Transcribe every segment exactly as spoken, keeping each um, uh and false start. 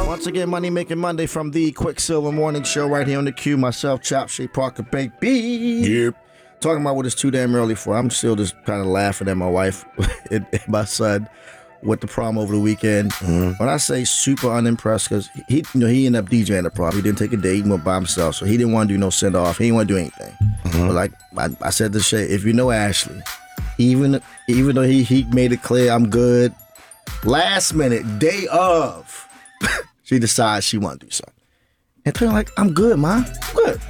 Once again, Money Making Monday from the Quicksilver Morning Show right here on the Q. Myself, Chop Shay Parker, baby. Yep. Talking about what it's too damn early for. I'm still just kind of laughing at my wife and, and my son with the prom over the weekend. Mm-hmm. When I say super unimpressed, because he, you know, he ended up DJing the prom. He didn't take a date. He went by himself, so he didn't want to do no send off. He didn't want to do anything. Mm-hmm. But like I, I said to Shay, if you know Ashley, even even though he he made it clear I'm good, last minute, day of, she decides she want to do something. And Tony like, I'm good, ma. I'm good.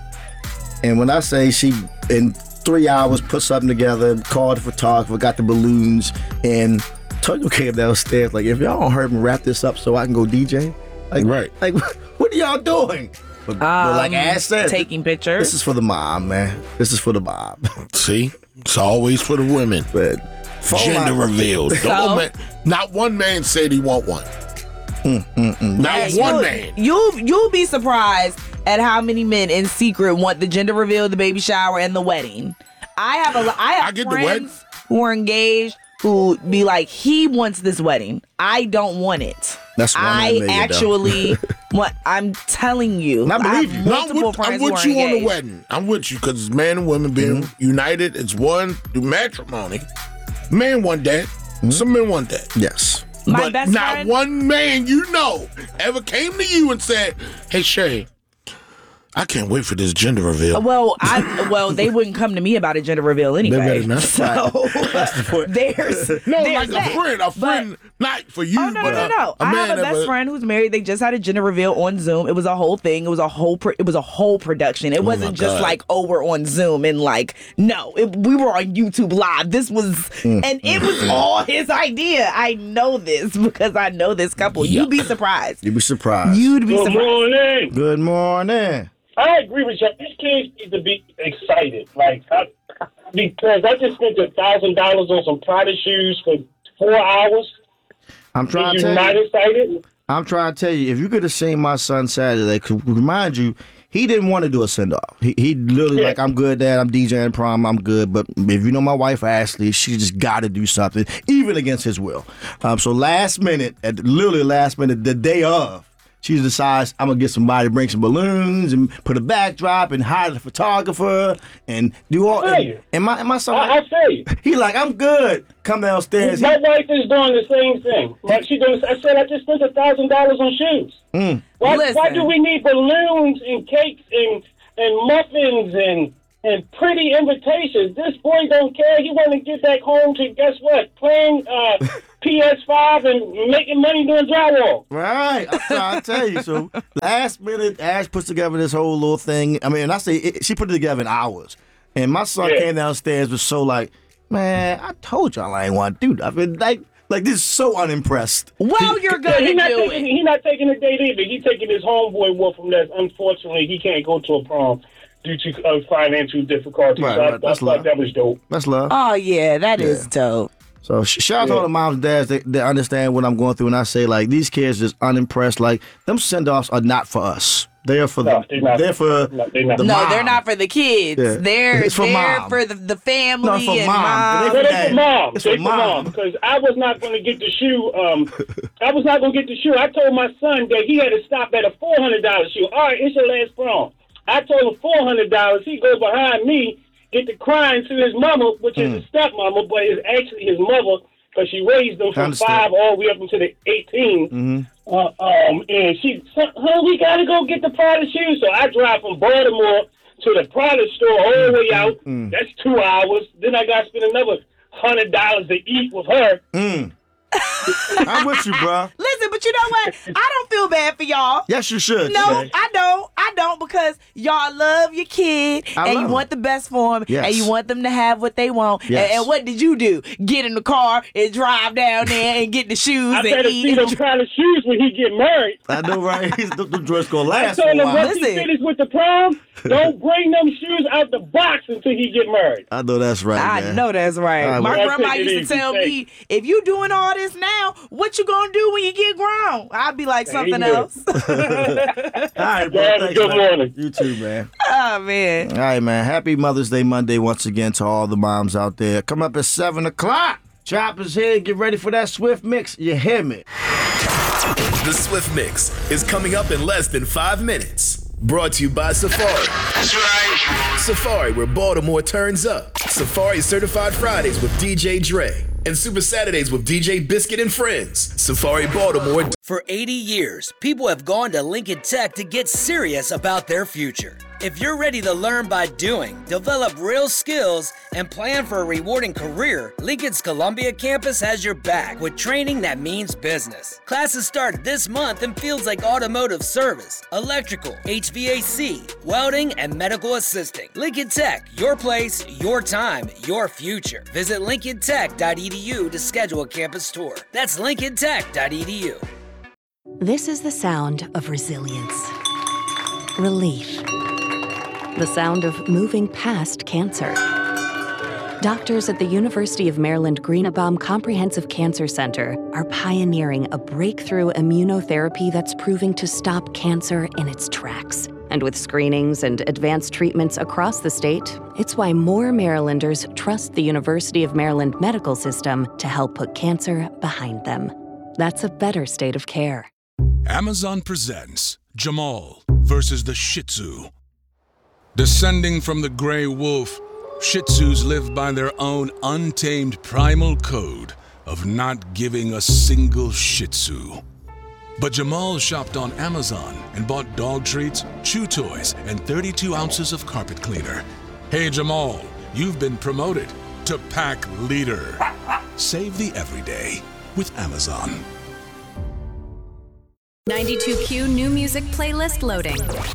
And when I say she, in three hours, put something together, called the photographer, got the balloons, and Tony came downstairs like, if y'all don't hurry me wrap this up so I can go D J, like, right. like what are y'all doing? But, um, but like Ash said, taking pictures. This is for the mom, man. This is for the mom. See, it's always for the women. But gender line. reveal. So? Man, not one man said he want one. Mm, mm, mm. Not Hey, one you'll, man. You'll you'll be surprised at how many men in secret want the gender reveal, the baby shower, and the wedding. I have a I have I get the wedding. friends who are engaged who be like, he wants this wedding. I don't want it. That's one I million, actually what I'm telling you. And I believe have you. No, I'm multiple with, I'm friends with who you are on the engaged. wedding. I'm with you because man and women being Mm-hmm. united, it's one through matrimony. Men want that. Mm-hmm. Some men want that. Yes. My but best not friend- one man you know ever came to you and said, "Hey Shay, I can't wait for this gender reveal." Well, I well they wouldn't come to me about a gender reveal anyway. better not. So That's the point. there's no, there's like that. a friend, a friend, not for you, Oh no but no a, no! a I man have a best ever- friend who's married. They just had a gender reveal on Zoom. It was a whole thing. It was a whole. Pro- it was a whole production. It wasn't my just God. like, oh, we're on Zoom and like, no, it, we were on YouTube Live. This was, Mm, and it was all his idea. I know this because I know this couple. You'd be surprised. You'd be surprised. You'd be Good surprised. morning. Good morning. I agree with you. These kids need to be excited, like I, because I just spent a thousand dollars on some Prada shoes for four hours. I'm trying Are to you tell not you. excited? I'm trying to tell you, if you could have seen my son Saturday, cause remind you, he didn't want to do a send off. He, he literally Yeah. like, I'm good, Dad. I'm DJing prom. I'm good. But if you know my wife Ashley, she just got to do something, even against his will. Um, so last minute, at literally last minute, the day of, she decides I'm gonna get somebody to bring some balloons and put a backdrop and hire the photographer and do all. I feel And, you. and my and my son, I, I feel you. he like, I'm good. Come downstairs. My wife is doing the same thing. Like she does. I said I just spent a thousand dollars on shoes. Mm. Why, Listen. why do we need balloons and cakes and and muffins and and pretty invitations? This boy don't care. He want to get back home to guess what? Playing uh, P S five and making money doing drywall. Right, I'm trying to tell you. So last minute, Ash puts together this whole little thing. I mean, and I say it, she put it together in hours. And my son Yeah. came downstairs was so like, man, I told y'all I ain't want to do that. I mean, like, like this is so unimpressed. Well, you're Yeah, gonna he not do taking it. he not taking a date either. He taking his homeboy with him. That unfortunately he can't go to a prom due to uh, financial difficulties. Right, so I, right. I That's thought love. that was dope. That's love. Oh yeah, that is Yeah. dope. So sh- shout out to Yeah. all the moms and dads that, that understand what I'm going through. And I say, like, these kids just unimpressed. Like, them send-offs are not for us. They're for No, the, they're not. they're for No, they're not. the No, mom. they're not for the kids. Yeah. They're It's for they're mom. for the, the family No, for and mom. mom. They- But it's Dad, for mom. it's It's for for mom. mom. Because I was not going to get the shoe. Um, I was not going to get the shoe. I told my son that he had to stop at a four hundred dollars shoe. All right, it's your last prom. I told him four hundred dollars. He go behind me, get to crying to his mama, which is Mm. his stepmama, but is actually his mother because she raised him from Understood. five all the way up into the eighteen. Mm-hmm. Uh, um, and she, son, we got to go get the Prada shoes. So I drive from Baltimore to the Prada store all the way out. Mm. That's two hours. Then I got to spend another hundred dollars to eat with her. Mm. I'm with you, bro. Listen, but you know what? I don't feel bad for y'all. Yes, you should. No, Shay. I don't. I don't because y'all love your kid I and love you want the best for them Yes. and you want them to have what they want. Yes. And, and what did you do? Get in the car and drive down there and get the shoes I and better eat. see them kind of shoes when he get married. I know, right? the, the dress gonna I last for told a him while. once he Listen. finished with the prom, don't bring them shoes out the box until he get married. I know that's right, I man. know that's right. I My will. grandma Take it used to easy, tell take me, if you doing all this now, what you gonna do when you get grown? I'd be like something Amen. else. All right, bro. Yeah, Thanks, good man. morning. You too, man. Oh man. All right, man. Happy Mother's Day Monday once again to all the moms out there. Come up at seven o'clock. Chopper's here. Get ready for that Swift mix. You hear me? The Swift Mix is coming up in less than five minutes. Brought to you by Safari. That's right. Safari, where Baltimore turns up. Safari Certified Fridays with D J Dre. And Super Saturdays with D J Biscuit and Friends. Safari Baltimore. For eighty years, people have gone to Lincoln Tech to get serious about their future. If you're ready to learn by doing, develop real skills, and plan for a rewarding career, Lincoln's Columbia campus has your back with training that means business. Classes start this month in fields like automotive service, electrical, H V A C, welding, and medical assisting. Lincoln Tech, your place, your time, your future. Visit lincoln tech dot e d u to schedule a campus tour. That's lincoln tech dot e d u. This is the sound of resilience, relief, the sound of moving past cancer. Doctors at the University of Maryland Greenebaum Comprehensive Cancer Center are pioneering a breakthrough immunotherapy that's proving to stop cancer in its tracks. And with screenings and advanced treatments across the state, it's why more Marylanders trust the University of Maryland medical system to help put cancer behind them. That's a better state of care. Amazon presents Jamal versus the Shih Tzu. Descending from the gray wolf, Shih Tzus live by their own untamed primal code of not giving a single Shih Tzu. But Jamal shopped on Amazon and bought dog treats, chew toys, and thirty-two ounces of carpet cleaner. Hey Jamal, you've been promoted to pack leader. Save the everyday with Amazon. ninety-two Q new music playlist loading.